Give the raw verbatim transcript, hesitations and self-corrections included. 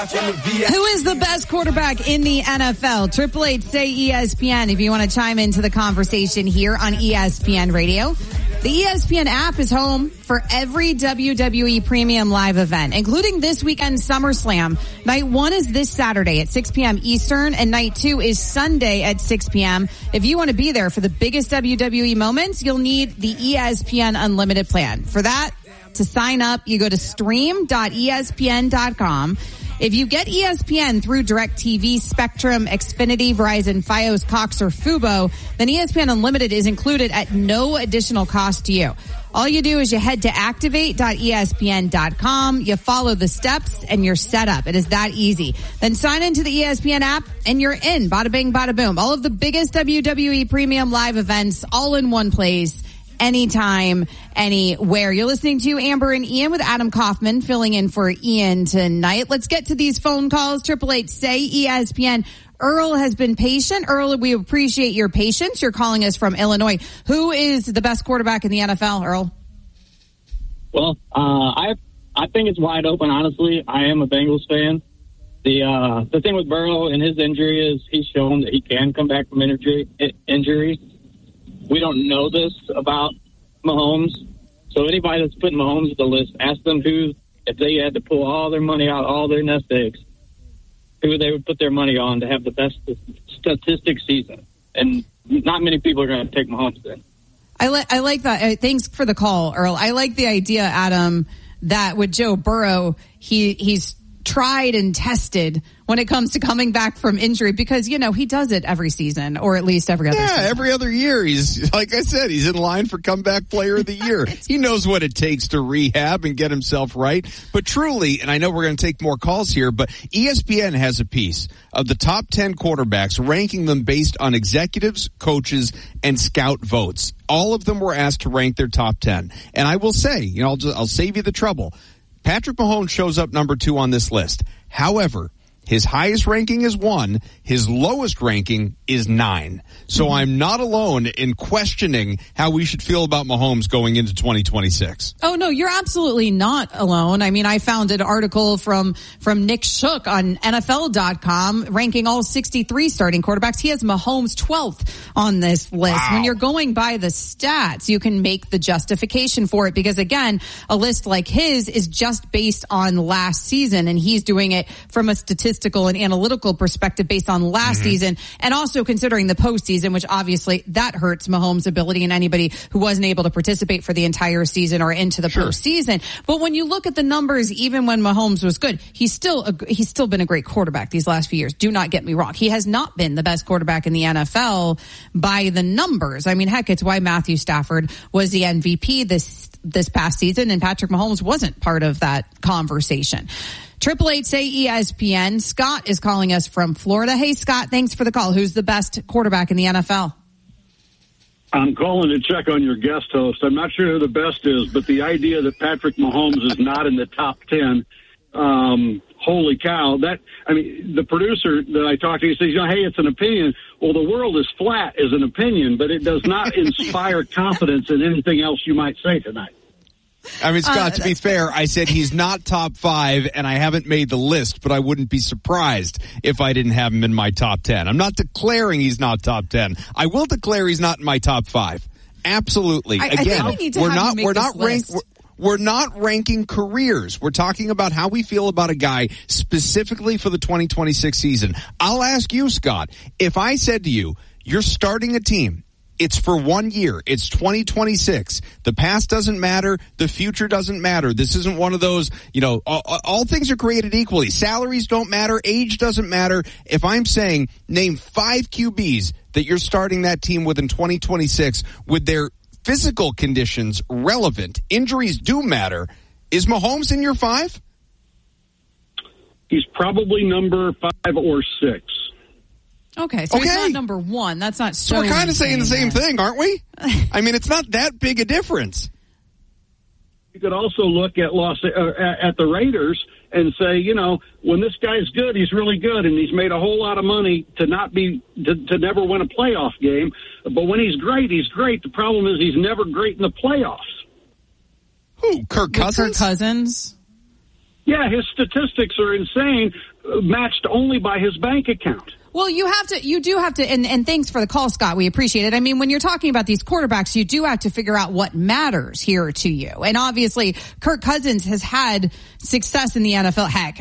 Who is the best quarterback in the N F L? Triple H say E S P N if you want to chime into the conversation here on E S P N Radio. The E S P N app is home for every W W E Premium Live event, including this weekend's SummerSlam. Night one is this Saturday at six p.m. Eastern, and night two is Sunday at six p.m. If you want to be there for the biggest W W E moments, you'll need the E S P N Unlimited plan. For that, to sign up, you go to stream dot E S P N dot com. If you get E S P N through DirecTV, Spectrum, Xfinity, Verizon, Fios, Cox, or Fubo, then E S P N Unlimited is included at no additional cost to you. All you do is you head to activate dot E S P N dot com, you follow the steps, and you're set up. It is that easy. Then sign into the E S P N app, and you're in. Bada bing, bada boom. All of the biggest W W E Premium Live events all in one place. Anytime, anywhere. You're listening to Amber and Ian with Adam Kaufman filling in for Ian tonight. Let's get to these phone calls. Triple H say E S P N. Earl has been patient. Earl, we appreciate your patience. You're calling us from Illinois. Who is the best quarterback in the N F L, Earl? Well, uh, I I think it's wide open, honestly. I am a Bengals fan. The uh, the thing with Burrow and his injury is he's shown that he can come back from injury. injury. We don't know this about Mahomes. So anybody that's putting Mahomes at the list, ask them who, if they had to pull all their money out, all their nest eggs, who they would put their money on to have the best statistic season. And not many people are going to take Mahomes then. I, li- I like that. Uh, thanks for the call, Earl. I like the idea, Adam, that with Joe Burrow, he he's tried and tested when it comes to coming back from injury because, you know, he does it every season or at least every other yeah, season. Yeah, every other year. He's, like I said, he's in line for comeback player of the year. He knows what it takes to rehab and get himself right. But truly, and I know we're going to take more calls here, but E S P N has a piece of the top ten quarterbacks, ranking them based on executives, coaches, and scout votes. All of them were asked to rank their top ten. And I will say, you know, I'll, just, I'll save you the trouble. Patrick Mahomes shows up number two on this list. However, his highest ranking is one. His lowest ranking is nine. So mm-hmm. I'm not alone in questioning how we should feel about Mahomes going into twenty twenty-six. Oh, no, you're absolutely not alone. I mean, I found an article from, from Nick Shook on N F L dot com ranking all sixty-three starting quarterbacks. He has Mahomes twelfth on this list. Wow. When you're going by the stats, you can make the justification for it because, again, a list like his is just based on last season, and he's doing it from a statistical and analytical perspective based on last mm-hmm. season and also considering the postseason, which obviously that hurts Mahomes' ability and anybody who wasn't able to participate for the entire season or into the sure. postseason. But when you look at the numbers, even when Mahomes was good, he's still a, he's still been a great quarterback these last few years. Do not get me wrong. He has not been the best quarterback in the N F L by the numbers. I mean, heck, it's why Matthew Stafford was the M V P this this past season and Patrick Mahomes wasn't part of that conversation. Triple Eight say E S P N. Scott is calling us from Florida. Hey, Scott, thanks for the call. Who's the best quarterback in the N F L? I'm calling to check on your guest host. I'm not sure who the best is, but the idea that Patrick Mahomes is not in the top ten, um, holy cow. That, I mean, the producer that I talked to, he says, you know, hey, it's an opinion. Well, the world is flat as an opinion, but it does not inspire confidence in anything else you might say tonight. I mean, Scott, uh, to be fair, I said he's not top five, and I haven't made the list, but I wouldn't be surprised if I didn't have him in my top ten. I'm not declaring he's not top ten. I will declare he's not in my top five. Absolutely. I, Again, I think we need to we're have not him make we're this not list. ranked. We're, we're not ranking careers. We're talking about how we feel about a guy specifically for the twenty twenty-six season. I'll ask you, Scott, if I said to you, you're starting a team. It's for one year. It's twenty twenty-six. The past doesn't matter. The future doesn't matter. This isn't one of those, you know, all, all things are created equally. Salaries don't matter. Age doesn't matter. If I'm saying name five Q Bs that you're starting that team with in twenty twenty-six with their physical conditions relevant, injuries do matter. Is Mahomes in your five? He's probably number five or six. Okay, so okay. he's not number one. That's not so. So we're kind of saying the same that. thing, aren't we? I mean, it's not that big a difference. You could also look at Los uh, at the Raiders and say, you know, when this guy's good, he's really good, and he's made a whole lot of money to not be to, to never win a playoff game. But when he's great, he's great. The problem is he's never great in the playoffs. Who? Kirk Cousins? Kirk Cousins. Yeah, his statistics are insane, uh, matched only by his bank account. Well, you have to, you do have to, and, and thanks for the call, Scott. We appreciate it. I mean, when you're talking about these quarterbacks, you do have to figure out what matters here to you. And obviously, Kirk Cousins has had success in the N F L. Heck,